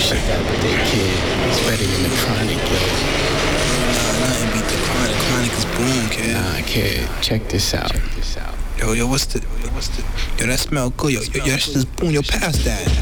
shit that thick, kid. It's better than the chronic, yo. Nah, nothing beat the chronic. Chronic is boom, kid. Nah, kid, check this out. Yo, what's the? Yo, that smell good. Yo, that shit is boom. Yo, pass that.